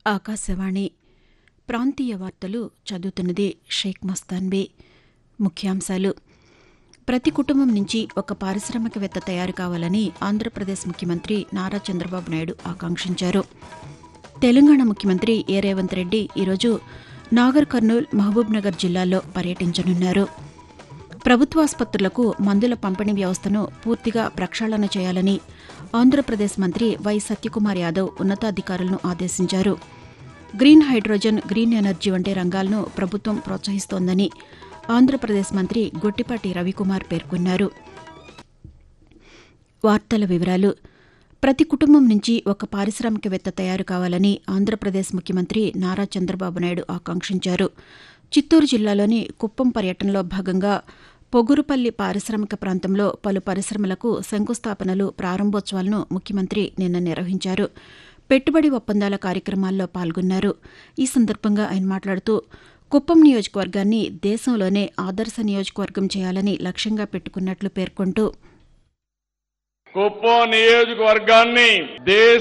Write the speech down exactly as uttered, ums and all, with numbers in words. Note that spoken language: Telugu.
ఆకాశవాణి ప్రాంతీయ వార్తలు చదువుతున్నది షేక్ మస్తాన్బీ. ముఖ్యాంశాలు: ప్రతి కుటుంబం నుంచి ఒక పారిశ్రామికవేత్త తయారు కావాలని ఆంధ్రప్రదేశ్ ముఖ్యమంత్రి నారా చంద్రబాబు నాయుడు ఆకాంక్షించారు. తెలంగాణ ముఖ్యమంత్రి ఏ రేవంత్ రెడ్డి ఈరోజు నాగర్ కర్నూల్, మహబూబ్నగర్ జిల్లాల్లో పర్యటించనున్నారు. ప్రభుత్వాసుపత్రులకు మందుల పంపిణీ వ్యవస్థను పూర్తిగా ప్రక్షాళన చేయాలని ఆంధ్రప్రదేశ్ మంత్రి వై సత్యకుమార్ యాదవ్ ఉన్నతాధికారులను ఆదేశించారు. గ్రీన్ హైడ్రోజన్, గ్రీన్ ఎనర్జీ వంటి రంగాలను ప్రభుత్వం ప్రోత్సహిస్తోందని ఆంధ్రప్రదేశ్ మంత్రి గొట్టిపాటి రవికుమార్ పేర్కొన్నారు. వార్తల వివరాలు: ప్రతి కుటుంబం నుంచి ఒక పారిశ్రామికవేత్త తయారు కావాలని ఆంధ్రప్రదేశ్ ముఖ్యమంత్రి నారా చంద్రబాబు నాయుడు ఆకాంక్షించారు. చిత్తూరు జిల్లాలోని కుప్పం పర్యటనలో భాగంగా పొగురుపల్లి పారిశ్రామిక ప్రాంతంలో పలు పరిశ్రమలకు శంకుస్థాపనలు, ప్రారంభోత్సవాలను ముఖ్యమంత్రి నిన్న నిర్వహించారు. పెట్టుబడి ఒప్పందాల కార్యక్రమాల్లో పాల్గొన్నారు. ఈ సందర్భంగా ఆయన మాట్లాడుతూ కుప్పం నియోజకవర్గాన్ని దేశంలోనే ఆదర్శ నియోజకవర్గం చేయాలని లక్ష్యంగా పెట్టుకున్నట్లు పేర్కొంటూ కుప్పం నియోజకవర్గాన్ని దేశ